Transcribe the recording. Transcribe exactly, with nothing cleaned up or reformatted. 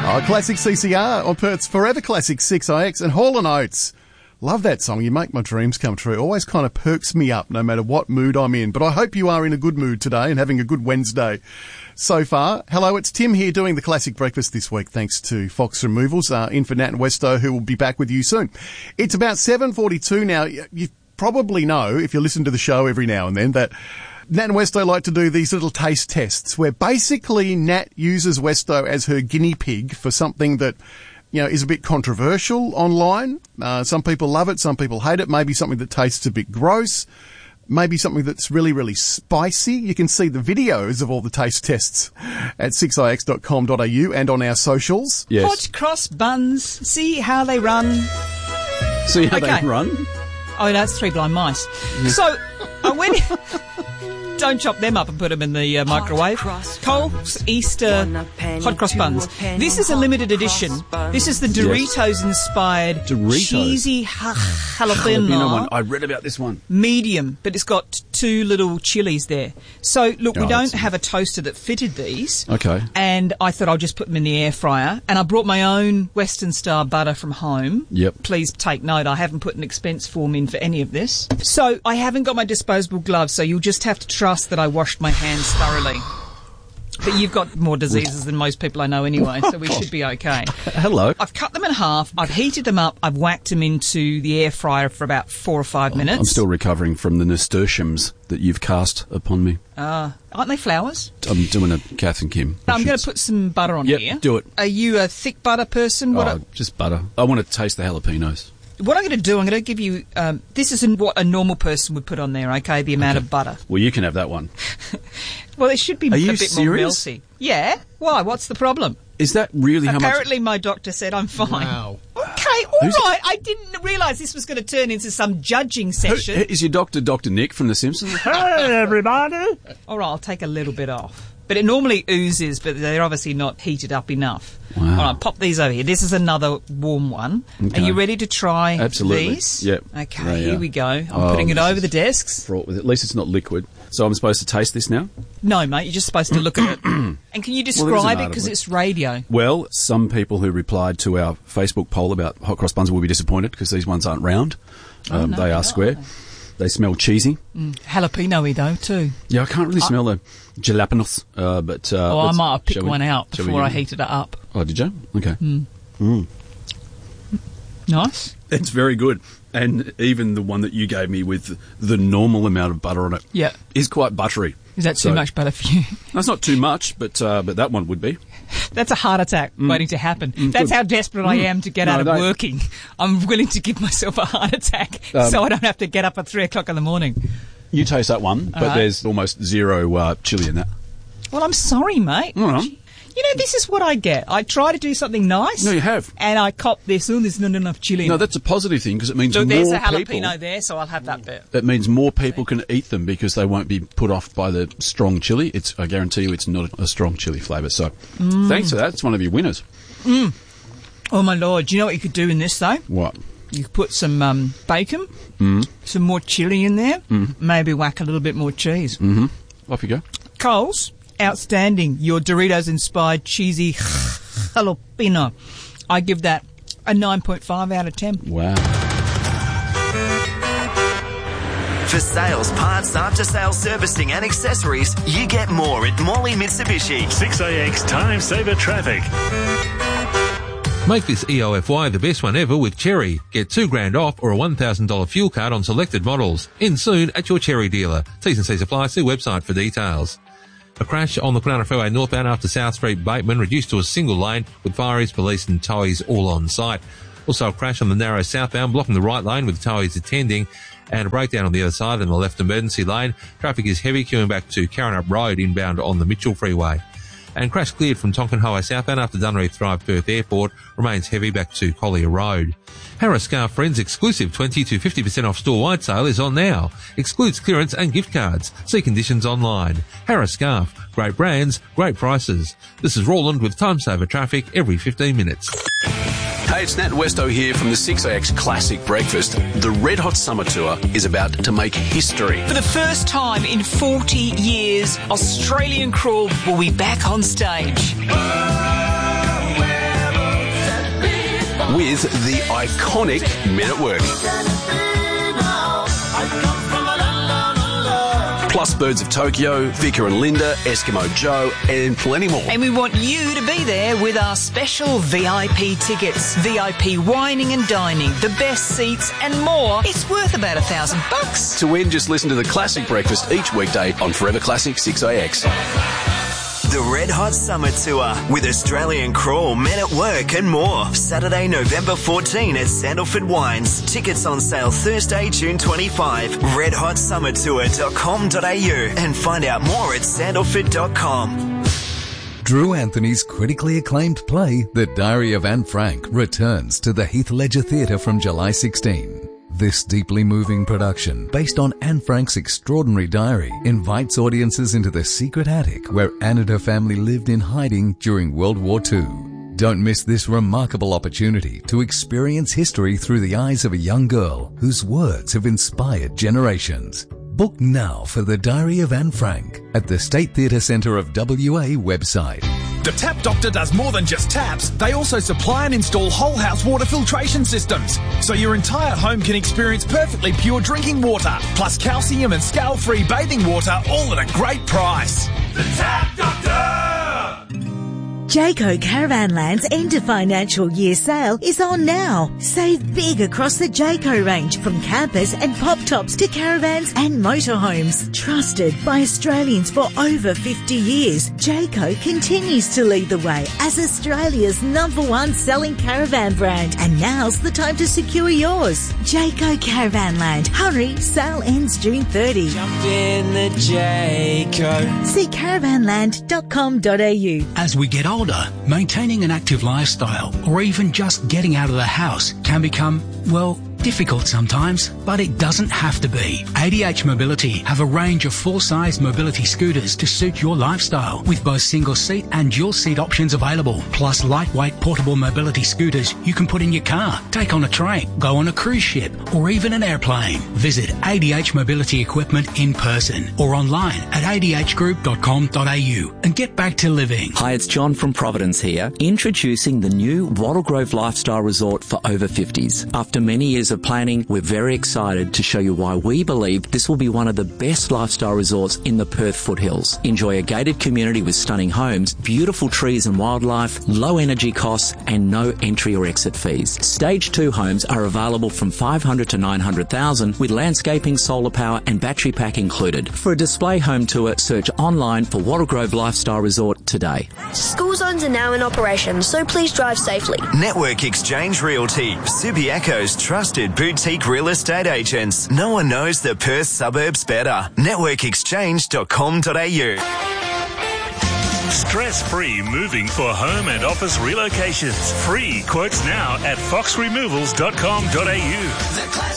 Oh, classic C C R on Perth's Forever Classic six I X and Hall and Oates. Love that song. You make my dreams come true. Always kind of perks me up no matter what mood I'm in. But I hope you are in a good mood today and having a good Wednesday so far. Hello, it's Tim here doing the Classic Breakfast this week, thanks to Fox Removals, uh, in for Nat and Westo, who will be back with you soon. It's about seven forty-two now. You probably know, if you listen to the show every now and then, that Nat and Westo like to do these little taste tests where basically Nat uses Westo as her guinea pig for something that, you know, is a bit controversial online. Uh, some people love it, some people hate it. Maybe something that tastes a bit gross. Maybe something that's really, really spicy. You can see the videos of all the taste tests at six I X dot com dot a u and on our socials. Yes. Hot cross buns. See how they run. See how Okay. they run? Oh, that's Three Blind Mice. So I went... Don't chop them up and put them in the uh, microwave. Coles Easter hot cross buns. This is a limited edition. This is the Doritos-inspired Doritos. cheesy ha- jalapeno. Jalapeno one. I read about this one. Medium, but it's got two little chilies there. So, look, we Oh, don't that's- have a toaster that fitted these. Okay. And I thought I'll just put them in the air fryer. And I brought my own Western-style butter from home. Yep. Please take note, I haven't put an expense form in for any of this. So, I haven't got my disposable gloves, so you'll just have to trust that I washed my hands thoroughly. But you've got more diseases than most people I know anyway, so we should be okay. Hello. I've cut them in half, I've heated them up, I've whacked them into the air fryer for about four or five minutes. I'm still recovering from the nasturtiums that you've cast upon me. Uh, aren't they flowers? I'm doing a Kath and Kim. I'm going to put some butter on Yep, here. do it. Are you a thick butter person? What, Oh, I, just butter. I want to taste the jalapenos. what I'm going to do, I'm going to give you... Um, this isn't what a normal person would put on there, okay, the amount of butter. Well, you can have that one. Well, it should be Are a you bit serious? more melty. Yeah? Why? What's the problem? Is that really how much? Apparently my doctor said I'm fine. Wow. Okay, all Who's- right. I didn't realise this was going to turn into some judging Who- session. Is your doctor Doctor Nick from The Simpsons? Hey, everybody. All right, I'll take a little bit off. But it normally oozes, but they're obviously not heated up enough. Wow. All right, pop these over here. This is another warm one. Okay. Are you ready to try Absolutely. these? Yep. Okay, They here are. we go. I'm Oh, putting it this over is the desks. Fraught with it. At least it's not liquid. So I'm supposed to taste this now? No, mate, you're just supposed to look at it. And can you Well, there is describe an it? art Because of it. it's radio. Well, some people who replied to our Facebook poll about hot cross buns will be disappointed because these ones aren't round. Um, Oh, no, they they're are not, square. are they? They smell cheesy. Jalapeno-y, though, too. Yeah, I can't really smell the jalapenos, uh, but... Uh, Oh, I let's- might have picked shall we- one out shall we before I give it- heated it up. Oh, did you? Okay. Nice. It's very good. And even the one that you gave me with the normal amount of butter on it Yeah. is quite buttery. Is that too So- much butter for you? That's not too much, but uh, but that one would be. That's a heart attack waiting to happen. That's Mm. good. how desperate I am to get No, out of don't. working. I'm willing to give myself a heart attack Um, so I don't have to get up at three o'clock in the morning. You taste that one, but right. there's almost zero uh, chili in that. Well, I'm sorry, mate. All right. You know, this is what I get. I try to do something nice. No, you have. And I cop this. Oh, there's not enough chili in No, it. that's a positive thing because it means Look, more there's a jalapeno people. there, so I'll have that bit. It means more people can eat them because they won't be put off by the strong chili. It's I guarantee you, it's not a strong chili flavour. So, thanks for that. It's one of your winners. Oh, my Lord. Do you know what you could do in this, though? What? You could put some um, bacon, some more chili in there, maybe whack a little bit more cheese. Off you go. Coles, outstanding. Your Doritos-inspired cheesy jalapeno. I give that a nine point five out of ten. Wow. For sales, parts, after-sales servicing and accessories, you get more at Morley Mitsubishi. six A X Time Saver Traffic. Make this E O F Y the best one ever with Cherry. Get two grand off or a one thousand dollars fuel card on selected models. In soon at your Cherry dealer. T's and C's apply. See website for details. A crash on the Kwinana Freeway northbound after South Street Bateman reduced to a single lane with fireys, police and towies all on site. Also a crash on the narrow southbound blocking the right lane with towies attending and a breakdown on the other side in the left emergency lane. Traffic is heavy queuing back to Karrinyup Road inbound on the Mitchell Freeway. And crash cleared from Tonkin Highway southbound after Dunreath Drive Perth Airport remains heavy back to Collier Road. Harris Scarf Friends exclusive twenty to fifty percent off store-wide sale is on now. Excludes clearance and gift cards. See conditions online. Harris Scarf. Great brands, great prices. This is Roland with Time Saver Traffic every fifteen minutes. Hey, it's Nat Westo here from the six A X Classic Breakfast. The Red Hot Summer Tour is about to make history. For the first time in forty years, Australian Crawl will be back on stage. Oh, well, with the iconic Men at Work. Plus Birds of Tokyo, Vika and Linda, Eskimo Joe, and plenty more. And we want you to be there with our special V I P tickets. V I P wining and dining, the best seats and more. It's worth about a thousand bucks. To win, just listen to the Classic Breakfast each weekday on Forever Classic six A X. The Red Hot Summer Tour with Australian Crawl, Men at Work and more. Saturday, November fourteenth at Sandalford Wines. Tickets on sale Thursday, June twenty-fifth. red hot summer tour dot com dot a u and find out more at sandalford dot com. Drew Anthony's critically acclaimed play, The Diary of Anne Frank, returns to the Heath Ledger Theatre from July sixteenth. This deeply moving production, based on Anne Frank's extraordinary diary, invites audiences into the secret attic where Anne and her family lived in hiding during World War Two. Don't miss this remarkable opportunity to experience history through the eyes of a young girl whose words have inspired generations. Book now for The Diary of Anne Frank at the State Theatre Centre of W A website. The Tap Doctor does more than just taps. They also supply and install whole house water filtration systems, so your entire home can experience perfectly pure drinking water, plus calcium and scale-free bathing water, all at a great price. The Tap Doctor! Jayco Caravanland's end of financial year sale is on now. Save big across the Jayco range, from campers and pop tops to caravans and motorhomes. Trusted by Australians for over fifty years, Jayco continues to lead the way as Australia's number one selling caravan brand. And now's the time to secure yours. Jayco Caravanland. Hurry, sale ends June thirtieth. Jump in the Jayco. See caravanland dot com dot a u. As we get older, maintaining an active lifestyle or even just getting out of the house can become, well, difficult sometimes, but it doesn't have to be. A D H Mobility have a range of full-size mobility scooters to suit your lifestyle, with both single-seat and dual-seat options available, plus lightweight portable mobility scooters you can put in your car, take on a train, go on a cruise ship, or even an airplane. Visit A D H Mobility Equipment in person or online at a d h group dot com dot a u and get back to living. Hi, it's John from Providence here, introducing the new Wattle Grove Lifestyle Resort for over fifties. After many years of planning, we're very excited to show you why we believe this will be one of the best lifestyle resorts in the Perth foothills. Enjoy a gated community with stunning homes, beautiful trees and wildlife, low energy costs, and no entry or exit fees. Stage two homes are available from five hundred to nine hundred thousand, with landscaping, solar power and battery pack included. For a display home tour, search online for Wattle Grove Lifestyle Resort today. School zones are now in operation, so please drive safely. Network Exchange Realty, Subiaco's trusted boutique real estate agents. No one knows the Perth suburbs better. network exchange dot com dot a u. Stress-free moving for home and office relocations. Free quotes now at fox removals dot com dot a u.